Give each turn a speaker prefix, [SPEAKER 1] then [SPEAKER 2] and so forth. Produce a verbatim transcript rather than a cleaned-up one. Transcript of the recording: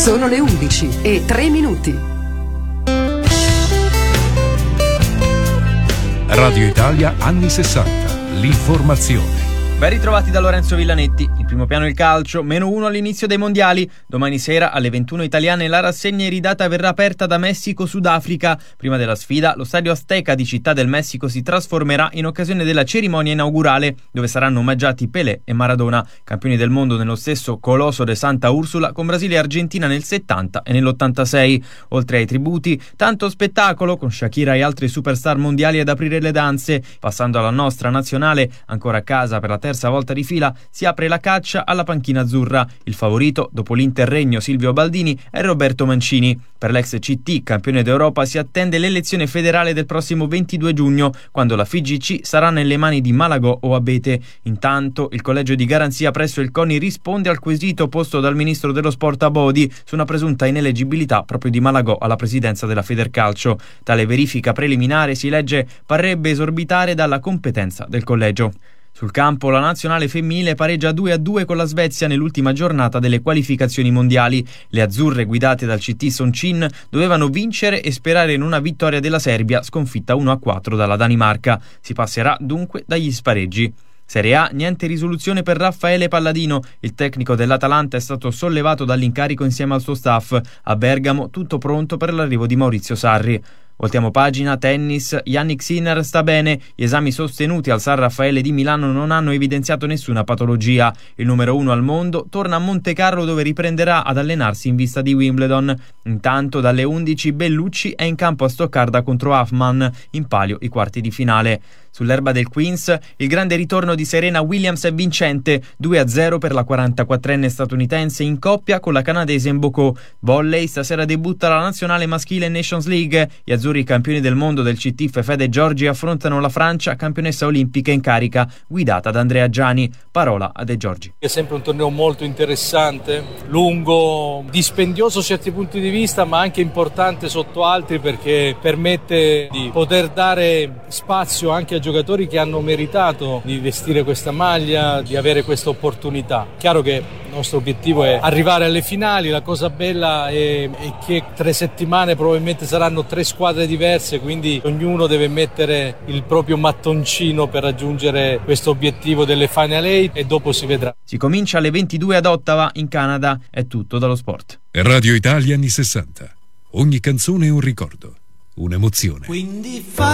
[SPEAKER 1] Sono le undici e tre minuti.
[SPEAKER 2] Radio Italia anni sessanta. L'informazione.
[SPEAKER 3] Ben ritrovati da Lorenzo Villanetti. In primo piano il calcio, meno uno all'inizio dei mondiali. Domani sera alle ventuno italiane la rassegna iridata verrà aperta da Messico-Sudafrica. Prima della sfida, lo stadio Azteca di Città del Messico si trasformerà in occasione della cerimonia inaugurale, dove saranno omaggiati Pelé e Maradona, campioni del mondo nello stesso Colosso de Santa Ursula, con Brasile e Argentina nel settanta e nell'ottantasei. Oltre ai tributi, tanto spettacolo, con Shakira e altri superstar mondiali ad aprire le danze. Passando alla nostra nazionale, ancora a casa per la terza volta di fila, si apre la caccia alla panchina azzurra. Il favorito, dopo l'Interregno Silvio Baldini, è Roberto Mancini. Per l'ex C T, campione d'Europa, si attende l'elezione federale del prossimo ventidue giugno, quando la F I G C sarà nelle mani di Malagò o Abete. Intanto, il collegio di garanzia presso il CONI risponde al quesito posto dal ministro dello sport Abodi su una presunta ineleggibilità proprio di Malagò alla presidenza della Federcalcio. Tale verifica preliminare, si legge, parrebbe esorbitare dalla competenza del collegio. Sul campo la nazionale femminile pareggia due a due con la Svezia nell'ultima giornata delle qualificazioni mondiali. Le azzurre, guidate dal C T Soncin, dovevano vincere e sperare in una vittoria della Serbia, sconfitta uno a quattro dalla Danimarca. Si passerà dunque dagli spareggi. Serie A, niente risoluzione per Raffaele Palladino. Il tecnico dell'Atalanta è stato sollevato dall'incarico insieme al suo staff. A Bergamo tutto pronto per l'arrivo di Maurizio Sarri. Voltiamo pagina, tennis, Jannik Sinner sta bene, gli esami sostenuti al San Raffaele di Milano non hanno evidenziato nessuna patologia. Il numero uno al mondo torna a Montecarlo, dove riprenderà ad allenarsi in vista di Wimbledon. Intanto dalle undici Bellucci è in campo a Stoccarda contro Huffman, in palio i quarti di finale. Sull'erba del Queens, il grande ritorno di Serena Williams è vincente, due a zero per la quarantaquattrenne statunitense in coppia con la canadese Mboko. Volley, stasera debutta la nazionale maschile Nations League. Gli azzurri campioni del mondo del C T Fefede Giorgi affrontano la Francia, campionessa olimpica in carica, guidata da Andrea Giani. Parola a De Giorgi.
[SPEAKER 4] È sempre un torneo molto interessante, lungo, dispendioso a certi punti di vista, ma anche importante sotto altri, perché permette di poter dare spazio anche a giocatori che hanno meritato di vestire questa maglia, di avere questa opportunità. Chiaro che il nostro obiettivo è arrivare alle finali, la cosa bella è, è che tre settimane probabilmente saranno tre squadre diverse, quindi ognuno deve mettere il proprio mattoncino per raggiungere questo obiettivo delle Final Eight e dopo si vedrà.
[SPEAKER 3] Si comincia alle ventidue ad Ottawa, in Canada. È tutto dallo sport.
[SPEAKER 2] Radio Italia anni sessanta. Ogni canzone è un ricordo, un'emozione.
[SPEAKER 5] Quindi fa